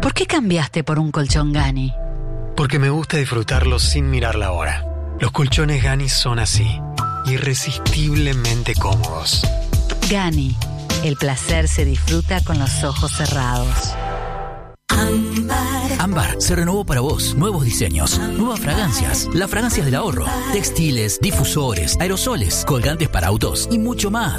¿Por qué cambiaste por un colchón Gani? Porque me gusta disfrutarlo sin mirar la hora. Los colchones Gani son así, irresistiblemente cómodos. Gani, el placer se disfruta con los ojos cerrados. Ámbar se renovó para vos. Nuevos diseños, nuevas fragancias, las fragancias del ahorro, textiles, difusores, aerosoles, colgantes para autos y mucho más.